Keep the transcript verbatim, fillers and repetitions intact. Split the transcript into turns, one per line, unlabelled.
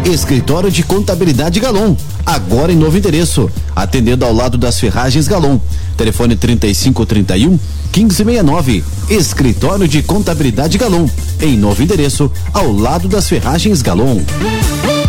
Escritório de Contabilidade Galon, agora em novo endereço, atendendo ao lado das Ferragens Galon. Telefone trinta e cinco, trinta e um, quinze sessenta e nove. Escritório de Contabilidade Galon, em novo endereço, ao lado das Ferragens Galon.